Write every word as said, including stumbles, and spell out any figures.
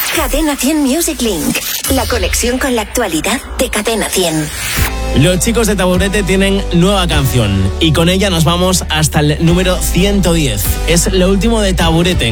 Cadena cien Music Link. La conexión con la actualidad de Cadena cien. Los chicos de Taburete tienen nueva canción y con ella nos vamos hasta el número ciento diez. Es lo último de Taburete.